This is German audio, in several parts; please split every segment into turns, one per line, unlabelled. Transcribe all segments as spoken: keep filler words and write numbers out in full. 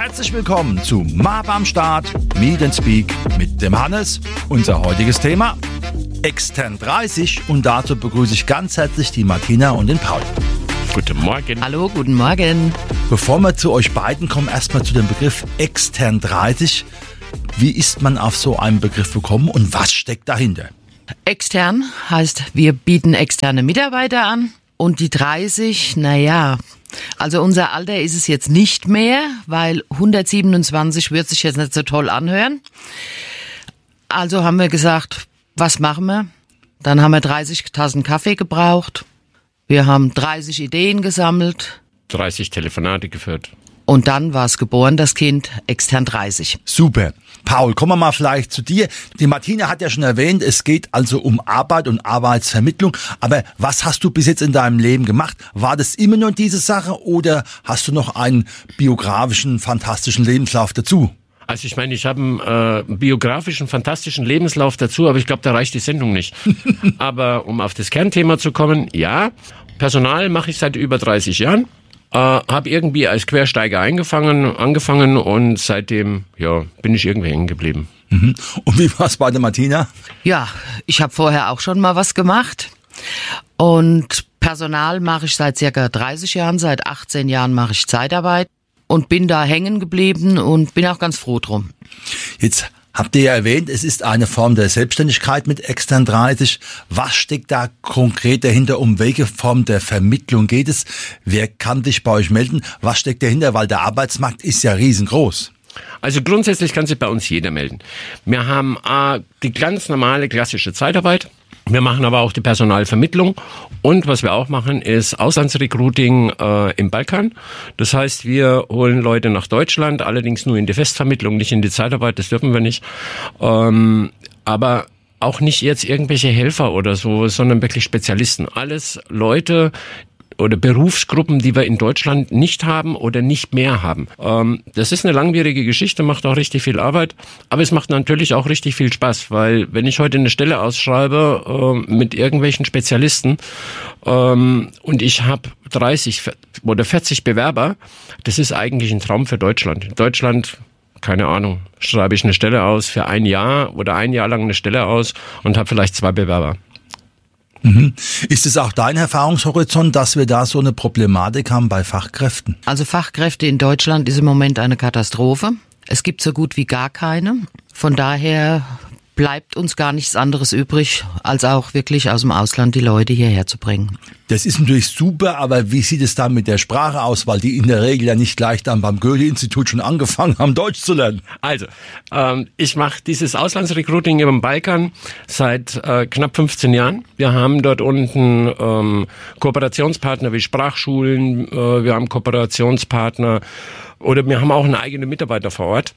Herzlich willkommen zu Ma beim Start, Meet and Speak mit dem Hannes. Unser heutiges Thema Extern dreißig und dazu begrüße ich ganz herzlich die Martina und den Paul.
Guten Morgen.
Hallo, guten Morgen.
Bevor wir zu euch beiden kommen, erstmal zu dem Begriff Extern dreißig. Wie ist man auf so einen Begriff gekommen und was steckt dahinter?
Extern heißt, wir bieten externe Mitarbeiter an. Und die dreißig, naja, also unser Alter ist es jetzt nicht mehr, weil hundertsiebenundzwanzig wird sich jetzt nicht so toll anhören. Also haben wir gesagt, was machen wir? Dann haben wir dreißig Tassen Kaffee gebraucht. Wir haben dreißig Ideen gesammelt.
dreißig Telefonate geführt.
Und dann war es geboren, das Kind, Extern dreißig.
Super. Paul, kommen wir mal vielleicht zu dir. Die Martina hat ja schon erwähnt, es geht also um Arbeit und Arbeitsvermittlung. Aber was hast du bis jetzt in deinem Leben gemacht? War das immer nur diese Sache oder hast du noch einen biografischen, fantastischen Lebenslauf dazu?
Also ich meine, ich habe einen äh, biografischen, fantastischen Lebenslauf dazu, aber ich glaube, da reicht die Sendung nicht. Aber um auf das Kernthema zu kommen, ja, Personal mache ich seit über dreißig Jahren. Äh, habe irgendwie als Quersteiger eingefangen, angefangen und seitdem ja, bin ich irgendwie hängen geblieben.
Mhm. Und wie war es bei der Martina?
Ja, ich habe vorher auch schon mal was gemacht und Personal mache ich seit circa dreißig Jahren, seit achtzehn Jahren mache ich Zeitarbeit und bin da hängen geblieben und bin auch ganz froh drum.
Jetzt habt ihr ja erwähnt, es ist eine Form der Selbstständigkeit mit Extern dreißig. Was steckt da konkret dahinter? Um welche Form der Vermittlung geht es? Wer kann sich bei euch melden? Was steckt dahinter? Weil der Arbeitsmarkt ist ja riesengroß.
Also grundsätzlich kann sich bei uns jeder melden. Wir haben äh, die ganz normale klassische Zeitarbeit. Wir machen aber auch die Personalvermittlung und was wir auch machen, ist Auslandsrecruiting äh, im Balkan. Das heißt, wir holen Leute nach Deutschland, allerdings nur in die Festvermittlung, nicht in die Zeitarbeit, das dürfen wir nicht. Ähm, aber auch nicht jetzt irgendwelche Helfer oder so, sondern wirklich Spezialisten. Alles Leute oder Berufsgruppen, die wir in Deutschland nicht haben oder nicht mehr haben. Ähm, das ist eine langwierige Geschichte, macht auch richtig viel Arbeit, aber es macht natürlich auch richtig viel Spaß, weil wenn ich heute eine Stelle ausschreibe äh, mit irgendwelchen Spezialisten ähm, und ich habe dreißig oder vierzig Bewerber, das ist eigentlich ein Traum für Deutschland. In Deutschland, keine Ahnung, schreibe ich eine Stelle aus für ein Jahr oder ein Jahr lang eine Stelle aus und habe vielleicht zwei Bewerber.
Mhm. Ist es auch dein Erfahrungshorizont, dass wir da so eine Problematik haben bei Fachkräften?
Also Fachkräfte in Deutschland ist im Moment eine Katastrophe. Es gibt so gut wie gar keine. Von daher bleibt uns gar nichts anderes übrig, als auch wirklich aus dem Ausland die Leute hierher zu bringen.
Das ist natürlich super, aber wie sieht es dann mit der Sprache aus? Weil die in der Regel ja nicht gleich dann beim Goethe-Institut schon angefangen haben, Deutsch zu lernen.
Also, ähm, ich mache dieses Auslandsrecruiting im Balkan seit äh, knapp fünfzehn Jahren. Wir haben dort unten ähm, Kooperationspartner wie Sprachschulen, äh, wir haben Kooperationspartner oder wir haben auch eine eigene Mitarbeiter vor Ort.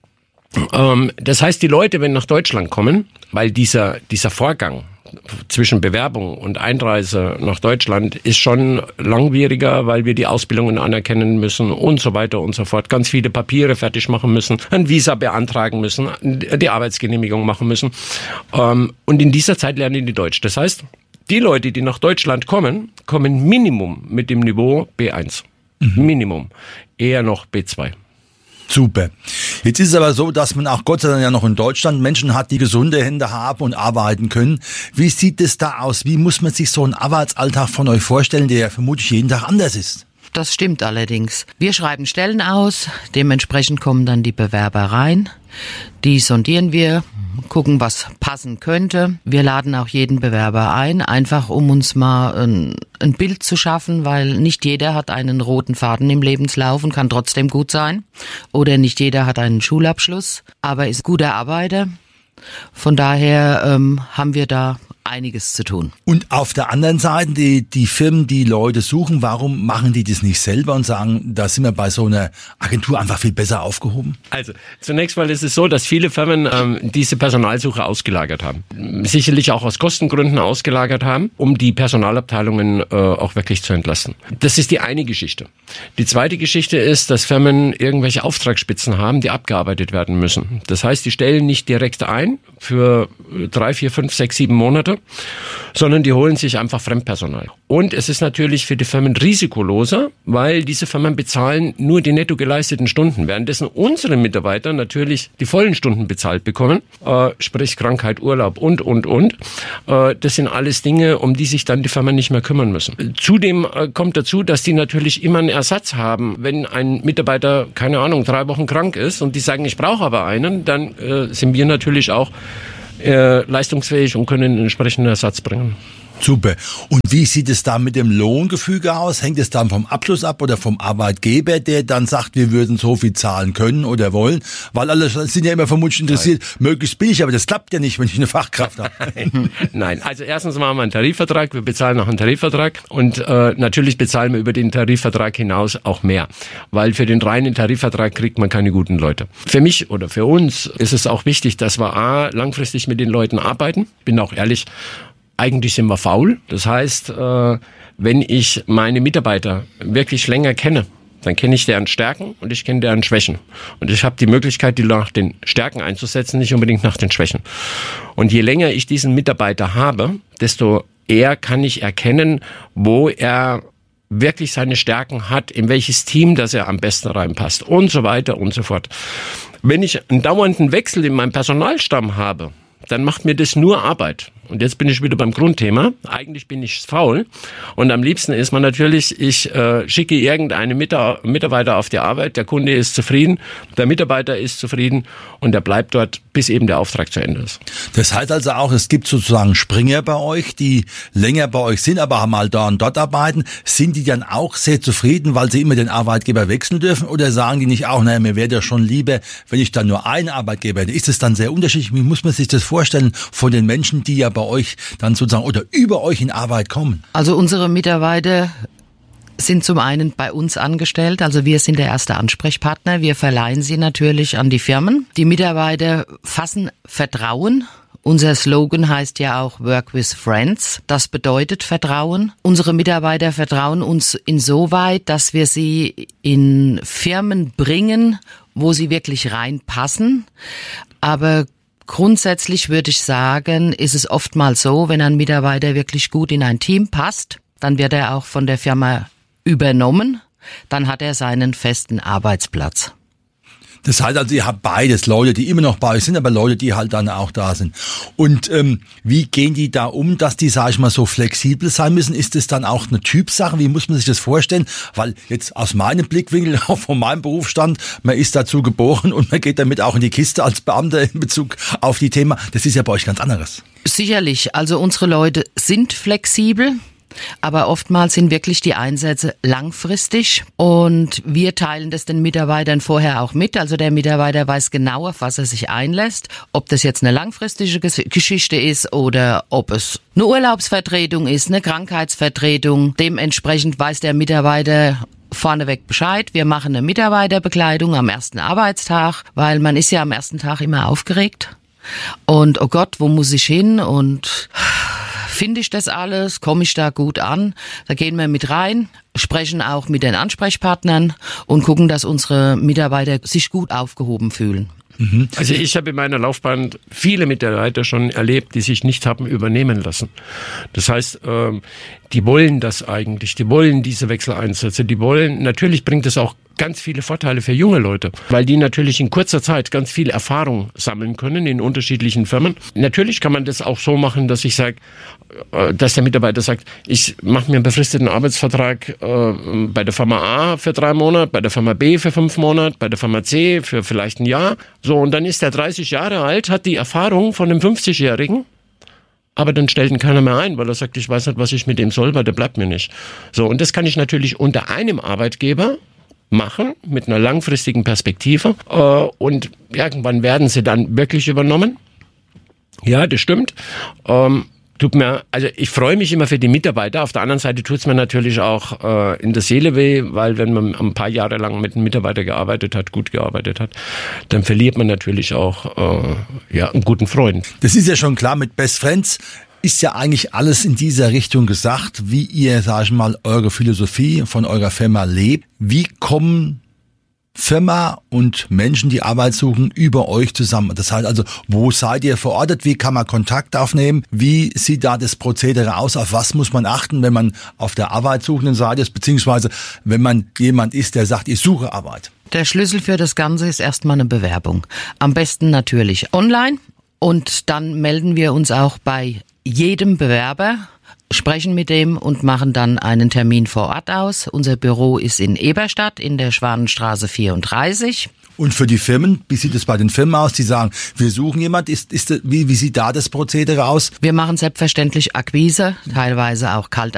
Ähm, das heißt, die Leute, wenn nach Deutschland kommen, weil dieser dieser Vorgang zwischen Bewerbung und Einreise nach Deutschland ist schon langwieriger, weil wir die Ausbildungen anerkennen müssen und so weiter und so fort. Ganz viele Papiere fertig machen müssen, ein Visa beantragen müssen, die Arbeitsgenehmigung machen müssen. Ähm, und in dieser Zeit lernen die Deutsch. Das heißt, die Leute, die nach Deutschland kommen, kommen Minimum mit dem Niveau B eins. Mhm. Minimum. Eher noch B zwei.
Super. Jetzt ist es aber so, dass man auch Gott sei Dank ja noch in Deutschland Menschen hat, die gesunde Hände haben und arbeiten können. Wie sieht es da aus? Wie muss man sich so einen Arbeitsalltag von euch vorstellen, der ja vermutlich jeden Tag anders ist?
Das stimmt allerdings. Wir schreiben Stellen aus, dementsprechend kommen dann die Bewerber rein. Die sondieren wir, gucken, was passen könnte. Wir laden auch jeden Bewerber ein, einfach um uns mal ein, ein Bild zu schaffen, weil nicht jeder hat einen roten Faden im Lebenslauf und kann trotzdem gut sein. Oder nicht jeder hat einen Schulabschluss, aber ist guter Arbeiter. Von daher ähm, haben wir da einiges zu tun.
Und auf der anderen Seite, die, die Firmen, die Leute suchen, warum machen die das nicht selber und sagen, da sind wir bei so einer Agentur einfach viel besser aufgehoben?
Also zunächst mal ist es so, dass viele Firmen ähm, diese Personalsuche ausgelagert haben. Sicherlich auch aus Kostengründen ausgelagert haben, um die Personalabteilungen äh, auch wirklich zu entlasten. Das ist die eine Geschichte. Die zweite Geschichte ist, dass Firmen irgendwelche Auftragsspitzen haben, die abgearbeitet werden müssen. Das heißt, die stellen nicht direkt ein für drei, vier, fünf, sechs, sieben Monate, Mitarbeiter, sondern die holen sich einfach Fremdpersonal. Und es ist natürlich für die Firmen risikoloser, weil diese Firmen bezahlen nur die netto geleisteten Stunden, währenddessen unsere Mitarbeiter natürlich die vollen Stunden bezahlt bekommen, äh, sprich Krankheit, Urlaub und, und, und. Äh, das sind alles Dinge, um die sich dann die Firmen nicht mehr kümmern müssen. Zudem äh, kommt dazu, dass die natürlich immer einen Ersatz haben. Wenn ein Mitarbeiter, keine Ahnung, drei Wochen krank ist und die sagen, ich brauche aber einen, dann äh, sind wir natürlich auch äh, leistungsfähig und können einen entsprechenden Ersatz bringen.
Super. Und wie sieht es da mit dem Lohngefüge aus? Hängt es dann vom Abschluss ab oder vom Arbeitgeber, der dann sagt, wir würden so viel zahlen können oder wollen? Weil alle sind ja immer vermutlich interessiert, Nein. möglichst billig, aber das klappt ja nicht, wenn ich eine Fachkraft habe.
Nein, also erstens machen wir einen Tarifvertrag, wir bezahlen nach einem Tarifvertrag und äh, natürlich bezahlen wir über den Tarifvertrag hinaus auch mehr, weil für den reinen Tarifvertrag kriegt man keine guten Leute. Für mich oder für uns ist es auch wichtig, dass wir A, langfristig mit den Leuten arbeiten. Bin auch ehrlich, eigentlich sind wir faul. Das heißt, äh, wenn ich meine Mitarbeiter wirklich länger kenne, dann kenne ich deren Stärken und ich kenne deren Schwächen. Und ich habe die Möglichkeit, die nach den Stärken einzusetzen, nicht unbedingt nach den Schwächen. Und je länger ich diesen Mitarbeiter habe, desto eher kann ich erkennen, wo er wirklich seine Stärken hat, in welches Team das er am besten reinpasst und so weiter und so fort. Wenn ich einen dauernden Wechsel in meinem Personalstamm habe, dann macht mir das nur Arbeit. Und jetzt bin ich wieder beim Grundthema. Eigentlich bin ich faul. Und am liebsten ist man natürlich, ich äh, schicke irgendeinen Mitar- Mitarbeiter auf die Arbeit, der Kunde ist zufrieden, der Mitarbeiter ist zufrieden und der bleibt dort, bis eben der Auftrag zu Ende ist.
Das heißt also auch, es gibt sozusagen Springer bei euch, die länger bei euch sind, aber mal da und dort arbeiten. Sind die dann auch sehr zufrieden, weil sie immer den Arbeitgeber wechseln dürfen? Oder sagen die nicht auch, naja, mir wäre ja schon lieber, wenn ich dann nur einen Arbeitgeber hätte? Ist es dann sehr unterschiedlich? Wie muss man sich das vorstellen von den Menschen, die ja bei euch dann sozusagen oder über euch in Arbeit kommen?
Also unsere Mitarbeiter sind zum einen bei uns angestellt, also wir sind der erste Ansprechpartner. Wir verleihen sie natürlich an die Firmen. Die Mitarbeiter fassen Vertrauen. Unser Slogan heißt ja auch Work with Friends. Das bedeutet Vertrauen. Unsere Mitarbeiter vertrauen uns insoweit, dass wir sie in Firmen bringen, wo sie wirklich reinpassen. Aber grundsätzlich würde ich sagen, ist es oftmals so, wenn ein Mitarbeiter wirklich gut in ein Team passt, dann wird er auch von der Firma übernommen, dann hat er seinen festen Arbeitsplatz.
Das heißt also, ihr habt beides, Leute, die immer noch bei euch sind, aber Leute, die halt dann auch da sind. Und ähm, wie gehen die da um, dass die, sag ich mal, so flexibel sein müssen? Ist das dann auch eine Typsache? Wie muss man sich das vorstellen? Weil jetzt aus meinem Blickwinkel, auch von meinem Berufsstand, man ist dazu geboren und man geht damit auch in die Kiste als Beamter in Bezug auf die Themen. Das ist ja bei euch ganz anderes.
Sicherlich, also unsere Leute sind flexibel. Aber oftmals sind wirklich die Einsätze langfristig und wir teilen das den Mitarbeitern vorher auch mit. Also der Mitarbeiter weiß genau, auf was er sich einlässt, ob das jetzt eine langfristige Geschichte ist oder ob es eine Urlaubsvertretung ist, eine Krankheitsvertretung. Dementsprechend weiß der Mitarbeiter vorneweg Bescheid. Wir machen eine Mitarbeiterbekleidung am ersten Arbeitstag, weil man ist ja am ersten Tag immer aufgeregt. Und oh Gott, wo muss ich hin und finde ich das alles? Komme ich da gut an? Da gehen wir mit rein, sprechen auch mit den Ansprechpartnern und gucken, dass unsere Mitarbeiter sich gut aufgehoben fühlen.
Also ich habe in meiner Laufbahn viele Mitarbeiter schon erlebt, die sich nicht haben übernehmen lassen. Das heißt, die wollen das eigentlich, die wollen diese Wechseleinsätze, die wollen, natürlich bringt es auch ganz viele Vorteile für junge Leute, weil die natürlich in kurzer Zeit ganz viel Erfahrung sammeln können in unterschiedlichen Firmen. Natürlich kann man das auch so machen, dass ich sage, dass der Mitarbeiter sagt, ich mache mir einen befristeten Arbeitsvertrag äh, bei der Firma A für drei Monate, bei der Firma B für fünf Monate, bei der Firma C für vielleicht ein Jahr. So, und dann ist er dreißig Jahre alt, hat die Erfahrung von einem fünfzigjährigen, aber dann stellt ihn keiner mehr ein, weil er sagt, ich weiß nicht, was ich mit dem soll, weil der bleibt mir nicht. So, und das kann ich natürlich unter einem Arbeitgeber machen, mit einer langfristigen Perspektive. Äh, und irgendwann werden sie dann wirklich übernommen. Ja, das stimmt. Ähm, tut mir, also ich freue mich immer für die Mitarbeiter. Auf der anderen Seite tut es mir natürlich auch äh, in der Seele weh, weil wenn man ein paar Jahre lang mit einem Mitarbeiter gearbeitet hat, gut gearbeitet hat, dann verliert man natürlich auch äh, ja, einen guten Freund.
Das ist ja schon klar, mit Best Friends ist ja eigentlich alles in dieser Richtung gesagt, wie ihr, sag ich mal, eure Philosophie von eurer Firma lebt. Wie kommen Firma und Menschen, die Arbeit suchen, über euch zusammen. Das heißt also, wo seid ihr verortet? Wie kann man Kontakt aufnehmen? Wie sieht da das Prozedere aus? Auf was muss man achten, wenn man auf der arbeitssuchenden Seite ist, beziehungsweise wenn man jemand ist, der sagt, ich suche Arbeit?
Der Schlüssel für das Ganze ist erstmal eine Bewerbung. Am besten natürlich online. Und dann melden wir uns auch bei jedem Bewerber, sprechen mit dem und machen dann einen Termin vor Ort aus. Unser Büro ist in Eberstadt in der Schwanenstraße vierunddreißig.
Und für die Firmen, wie sieht es bei den Firmen aus? Die sagen, wir suchen jemand. Ist, ist, wie, wie sieht da das Prozedere aus?
Wir machen selbstverständlich Akquise, teilweise auch kalt